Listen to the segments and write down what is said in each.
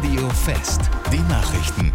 Radio Fest. Die Nachrichten.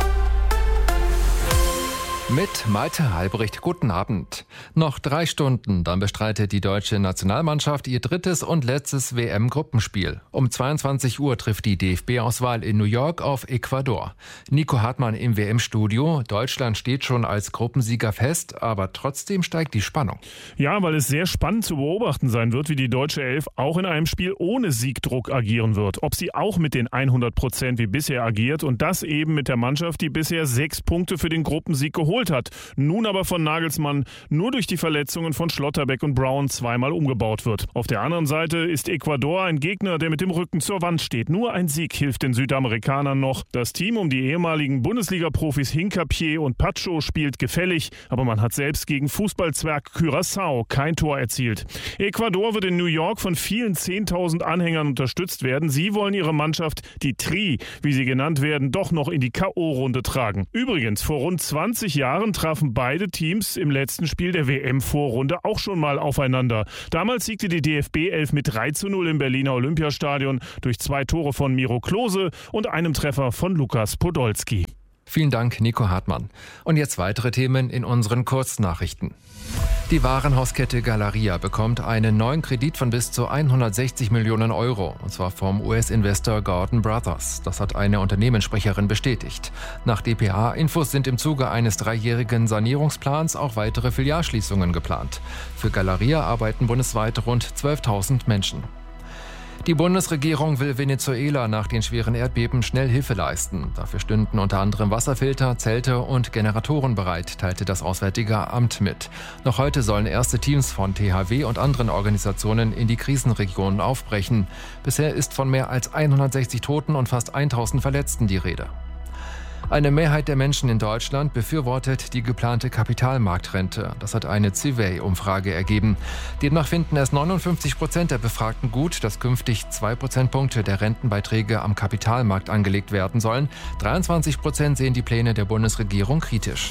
Mit Malte Halbricht, guten Abend. Noch 3 Stunden, dann bestreitet die deutsche Nationalmannschaft ihr 3. und letztes WM-Gruppenspiel. Um 22 Uhr trifft die DFB-Auswahl in New York auf Ecuador. Nico Hartmann im WM-Studio. Deutschland steht schon als Gruppensieger fest, aber trotzdem steigt die Spannung. Ja, weil es sehr spannend zu beobachten sein wird, wie die deutsche Elf auch in einem Spiel ohne Siegdruck agieren wird. Ob sie auch mit den 100% wie bisher agiert und das eben mit der Mannschaft, die bisher 6 Punkte für den Gruppensieg geholt hat. Nun aber von Nagelsmann nur durch die Verletzungen von Schlotterbeck und Brown zweimal umgebaut wird. Auf der anderen Seite ist Ecuador ein Gegner, der mit dem Rücken zur Wand steht. Nur ein Sieg hilft den Südamerikanern noch. Das Team um die ehemaligen Bundesliga-Profis Hincapié und Pacho spielt gefällig, aber man hat selbst gegen Fußballzwerg Curaçao kein Tor erzielt. Ecuador wird in New York von vielen 10.000 Anhängern unterstützt werden. Sie wollen ihre Mannschaft, die Tri, wie sie genannt werden, doch noch in die K.O.-Runde tragen. Übrigens, vor rund 20 Jahren trafen beide Teams im letzten Spiel der WM-Vorrunde auch schon mal aufeinander. Damals siegte die DFB-11 mit 3:0 im Berliner Olympiastadion durch 2 Tore von Miro Klose und einem Treffer von Lukas Podolski. Vielen Dank, Nico Hartmann. Und jetzt weitere Themen in unseren Kurznachrichten. Die Warenhauskette Galeria bekommt einen neuen Kredit von bis zu 160 Millionen Euro, und zwar vom US-Investor Gordon Brothers. Das hat eine Unternehmenssprecherin bestätigt. Nach dpa-Infos sind im Zuge eines 3-jährigen Sanierungsplans auch weitere Filialschließungen geplant. Für Galeria arbeiten bundesweit rund 12.000 Menschen. Die Bundesregierung will Venezuela nach den schweren Erdbeben schnell Hilfe leisten. Dafür stünden unter anderem Wasserfilter, Zelte und Generatoren bereit, teilte das Auswärtige Amt mit. Noch heute sollen erste Teams von THW und anderen Organisationen in die Krisenregionen aufbrechen. Bisher ist von mehr als 160 Toten und fast 1.000 Verletzten die Rede. Eine Mehrheit der Menschen in Deutschland befürwortet die geplante Kapitalmarktrente. Das hat eine Civey-Umfrage ergeben. Demnach finden es 59% der Befragten gut, dass künftig 2 Prozentpunkte der Rentenbeiträge am Kapitalmarkt angelegt werden sollen. 23% sehen die Pläne der Bundesregierung kritisch.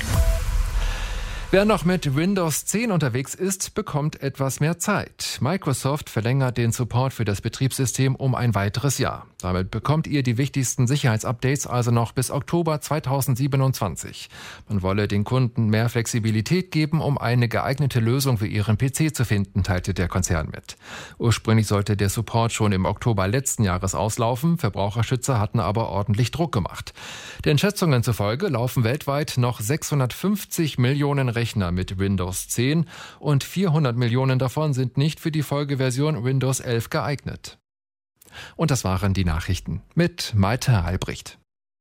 Wer noch mit Windows 10 unterwegs ist, bekommt etwas mehr Zeit. Microsoft verlängert den Support für das Betriebssystem um ein weiteres Jahr. Damit bekommt ihr die wichtigsten Sicherheitsupdates also noch bis Oktober 2027. Man wolle den Kunden mehr Flexibilität geben, um eine geeignete Lösung für ihren PC zu finden, teilte der Konzern mit. Ursprünglich sollte der Support schon im Oktober letzten Jahres auslaufen. Verbraucherschützer hatten aber ordentlich Druck gemacht. Den Schätzungen zufolge laufen weltweit noch 650 Millionen Rechner mit Windows 10 und 400 Millionen davon sind nicht für die Folgeversion Windows 11 geeignet. Und das waren die Nachrichten mit Malte Halbricht.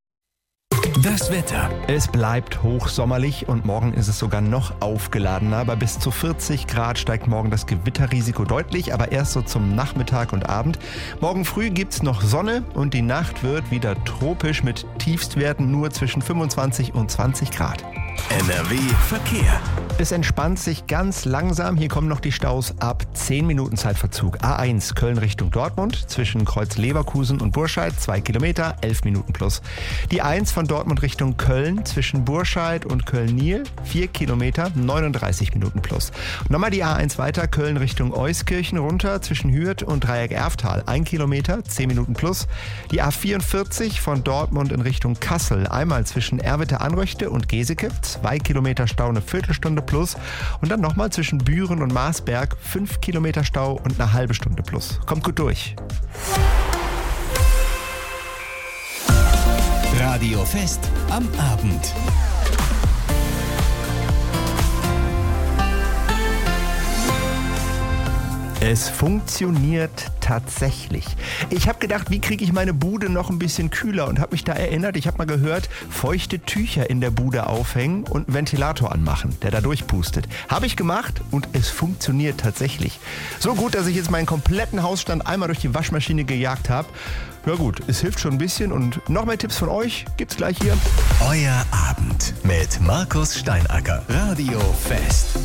Das Wetter. Es bleibt hochsommerlich und morgen ist es sogar noch aufgeladener. Bei bis zu 40 Grad steigt morgen das Gewitterrisiko deutlich, aber erst so zum Nachmittag und Abend. Morgen früh gibt's noch Sonne und die Nacht wird wieder tropisch mit Tiefstwerten nur zwischen 25 und 20 Grad. NRW Verkehr. Es entspannt sich ganz langsam. Hier kommen noch die Staus ab 10 Minuten Zeitverzug. A1 Köln Richtung Dortmund zwischen Kreuz Leverkusen und Burscheid 2 Kilometer, 11 Minuten plus. Die 1 von Dortmund Richtung Köln zwischen Burscheid und Köln-Niel 4 Kilometer, 39 Minuten plus. Und nochmal die A1 weiter Köln Richtung Euskirchen runter zwischen Hürth und Dreieck Erftal 1 Kilometer, 10 Minuten plus. Die A44 von Dortmund in Richtung Kassel einmal zwischen Erwitte-Anröchte und Geseke 2 Kilometer Stau, eine Viertelstunde plus. Und dann nochmal zwischen Büren und Marsberg 5 Kilometer Stau und eine halbe Stunde plus. Kommt gut durch. Radio Fest am Abend. Es funktioniert tatsächlich. Ich habe gedacht, wie kriege ich meine Bude noch ein bisschen kühler und habe mich da erinnert, ich habe mal gehört, feuchte Tücher in der Bude aufhängen und einen Ventilator anmachen, der da durchpustet. Habe ich gemacht und es funktioniert tatsächlich. So gut, dass ich jetzt meinen kompletten Hausstand einmal durch die Waschmaschine gejagt habe. Ja gut, es hilft schon ein bisschen und noch mehr Tipps von euch gibt's gleich hier. Euer Abend mit Markus Steinacker. Radio Fest.